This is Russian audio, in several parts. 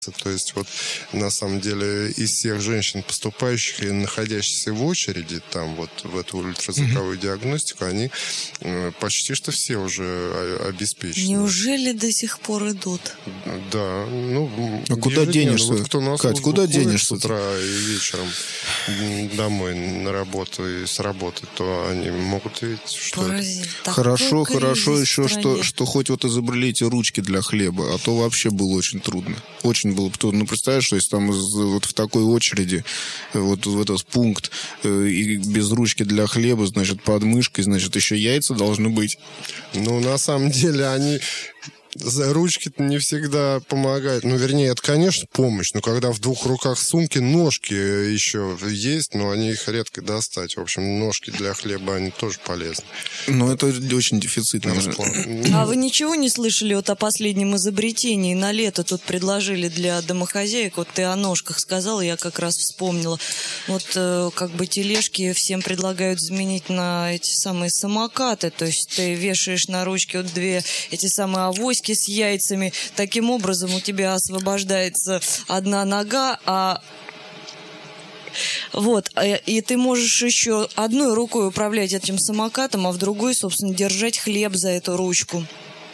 То есть вот на самом деле из всех женщин, поступающих и находящихся в очереди там вот в эту ультразвуковую диагностику, они почти что все уже обеспечены. Неужели до сих пор идут? Да. Ну, а куда денешься? Вот кто на Кать, куда денешься? С утра и вечером домой на работу и с работы, то они могут видеть, что Хорошо еще, что хоть вот изобрели эти ручки для хлеба, а то вообще было очень трудно. Очень было бы трудно. Ну, представляешь, что если там вот в такой очереди, вот в этот пункт, и без ручки для хлеба, значит, под мышкой, значит, еще яйца должны быть. Ну, на самом деле, они... За ручки-то не всегда помогают. Ну, вернее, это, конечно, помощь. Но когда в двух руках сумки, ножки еще есть, но они их редко достать. В общем, ножки для хлеба, они тоже полезны. Но это очень дефицитно. А вы ничего не слышали вот о последнем изобретении? На лето тут предложили для домохозяек. Вот ты о ножках сказала, я как раз вспомнила. Вот как бы тележки всем предлагают заменить на эти самые самокаты. То есть ты вешаешь на ручки вот две эти самые авоськи с яйцами. Таким образом у тебя освобождается одна нога, и ты можешь еще одной рукой управлять этим самокатом, а в другой, собственно, держать хлеб за эту ручку.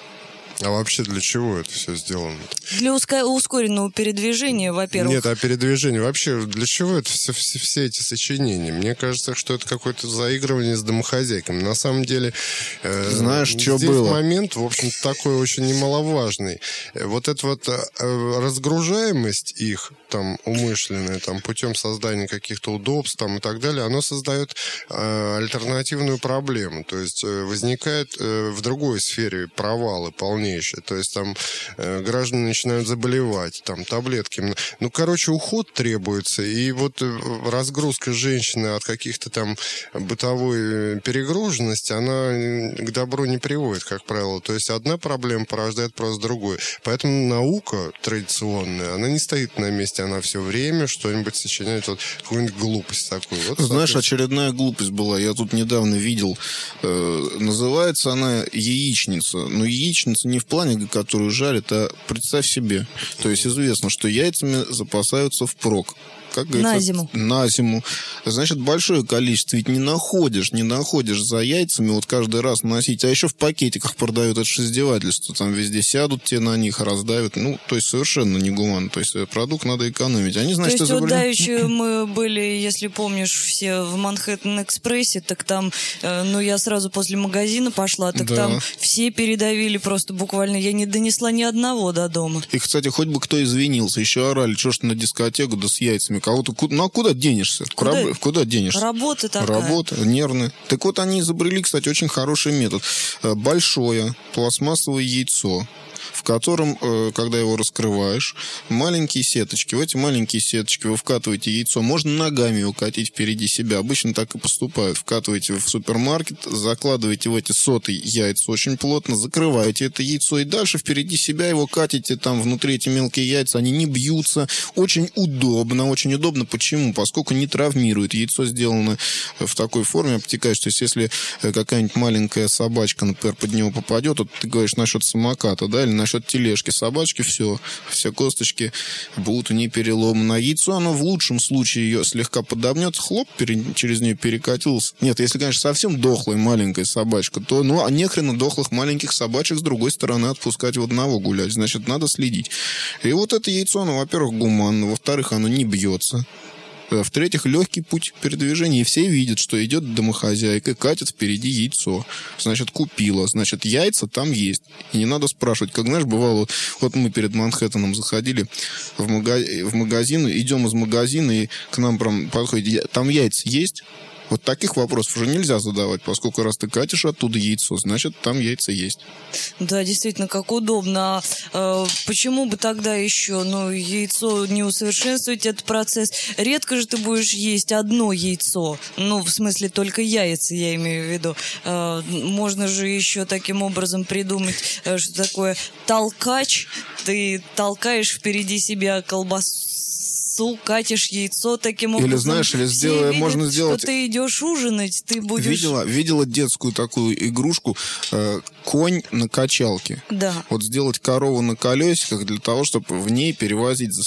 А вообще для чего это все сделано? Для ускоренного передвижения, во-первых. Нет, а передвижение вообще для чего это все эти сочинения? Мне кажется, что это какое-то заигрывание с домохозяйками. На самом деле, знаешь, что здесь было? момент, в общем, такой очень немаловажный. Вот эта вот разгружаемость их там умышленная, там путем создания каких-то удобств там и так далее, оно создает альтернативную проблему. То есть возникает в другой сфере провалы полнейшие. То есть там граждане начинают заболевать, там таблетки. Ну, короче, уход требуется. И вот разгрузка женщины от каких-то там бытовой перегруженности, она к добру не приводит, как правило. То есть одна проблема порождает просто другую. Поэтому наука традиционная, она не стоит на месте, она все время что-нибудь сочиняет, вот какую-нибудь глупость такую. Вот, знаешь, очередная глупость была. Я тут недавно видел. Называется она яичница. Но яичница не в плане, которую жарят, а представь себе. То есть известно, что яйцами запасаются впрок. Как говорится, на зиму. Значит, большое количество ведь не находишь за яйцами вот каждый раз носить. А еще в пакетиках продают, это же издевательство. Там везде сядут те на них, раздавят. Ну, то есть совершенно негуманно. То есть продукт надо экономить. Они, значит, то есть вот давеча мы были, если помнишь, все в Манхэттен-экспрессе, так там, я сразу после магазина пошла, так там все передавили просто буквально. Я не донесла ни одного до дома. И, кстати, хоть бы кто извинился. Еще орали, что ж ты на дискотеку, да с яйцами. Кого-то, куда денешься? Куда денешься? Работа такая. Работа, нервная. Так вот, они изобрели, кстати, очень хороший метод. Большое пластмассовое яйцо, в котором, когда его раскрываешь, маленькие сеточки. В эти маленькие сеточки вы вкатываете яйцо. Можно ногами его катить впереди себя. Обычно так и поступают. Вкатываете в супермаркет, закладываете в эти соты яйца очень плотно, закрываете это яйцо и дальше впереди себя его катите. Там внутри эти мелкие яйца, они не бьются. Очень удобно. Очень удобно. Почему? Поскольку не травмирует. Яйцо сделано в такой форме обтекающей. То есть, если какая-нибудь маленькая собачка, например, под него попадет, вот ты говоришь насчет самоката, да, или насчет тележки собачки, все косточки будут у нее переломаны. А яйцо, оно в лучшем случае ее слегка подомнет, хлоп, через нее перекатился. Нет, если, конечно, совсем дохлая маленькая собачка, то, а нехрена дохлых маленьких собачек с другой стороны отпускать в одного гулять. Значит, надо следить. И вот это яйцо, оно, во-первых, гуманно, во-вторых, оно не бьется. В-третьих, легкий путь передвижения. И все видят, что идет домохозяйка, катит впереди яйцо. Значит, купила. Значит, яйца там есть. И не надо спрашивать. Как, знаешь, бывало, вот мы перед Манхэттеном заходили в магазин, идем из магазина, и к нам прям подходит, там яйца есть? Вот таких вопросов уже нельзя задавать, поскольку раз ты катишь оттуда яйцо, значит, там яйца есть. Да, действительно, как удобно. Почему бы тогда еще, яйцо не усовершенствовать этот процесс? Редко же ты будешь есть одно яйцо. В смысле, только яйца, я имею в виду. Можно же еще таким образом придумать, что такое толкач. Ты толкаешь впереди себя колбасу, колесу, катишь яйцо таким образом. Или, знаешь, Все можно видят, сделать... что ты идешь ужинать, ты будешь... Видела детскую такую игрушку «Конь на качалке». Да. Вот сделать корову на колесиках для того, чтобы в ней перевозить за